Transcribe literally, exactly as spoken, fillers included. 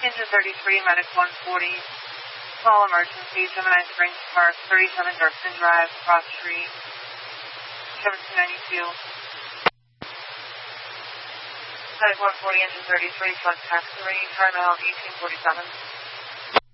Engine thirty-three, Medic one forty. Small emergency, Gemini Springs Park, thirty-seven Dirksen Drive, Cross Street, seventeen ninety-two. Medic one forty, Engine thirty-three, Flex Taxiway, Cardinal eighteen forty-seven.